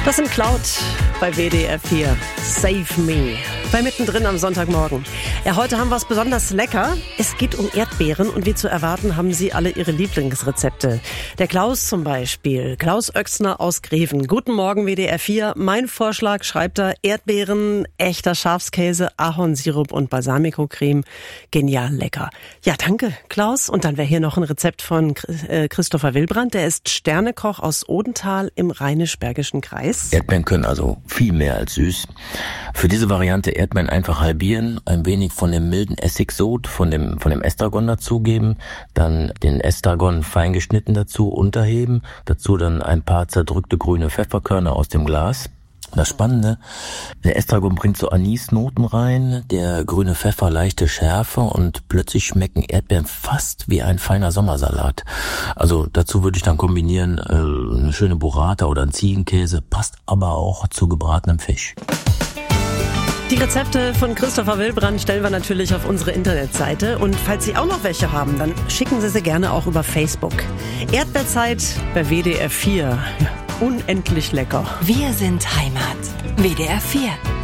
Das sind Cloud bei WDR 4. Save Me. Bei Mittendrin am Sonntagmorgen. Ja, heute haben wir es besonders lecker. Es geht um Erdbeeren und wie zu erwarten haben Sie alle Ihre Lieblingsrezepte. Der Klaus zum Beispiel. Klaus Oechsner aus Greven. Guten Morgen WDR 4. Mein Vorschlag, schreibt er, Erdbeeren, echter Schafskäse, Ahornsirup und Balsamico-Creme. Genial lecker. Ja, danke Klaus. Und dann wäre hier noch ein Rezept von Christopher Willbrandt. Der ist Sternekoch aus Odenthal im Rheinisch-Bergischen Kreis. Erdbeeren können also viel mehr als süß. Für diese Variante Erdbeeren einfach halbieren, ein wenig von dem milden Essigsod, von dem Estragon dazugeben, dann den Estragon fein geschnitten dazu unterheben, dazu dann ein paar zerdrückte grüne Pfefferkörner aus dem Glas. Das Spannende, der Estragon bringt so Anisnoten rein, der grüne Pfeffer leichte Schärfe und plötzlich schmecken Erdbeeren fast wie ein feiner Sommersalat. Also dazu würde ich dann kombinieren eine schöne Burrata oder ein Ziegenkäse, passt aber auch zu gebratenem Fisch. Die Rezepte von Christopher Willbrandt stellen wir natürlich auf unsere Internetseite. Und falls Sie auch noch welche haben, dann schicken Sie gerne auch über Facebook. Erdbeerzeit bei WDR 4. Unendlich lecker. Wir sind Heimat. WDR 4.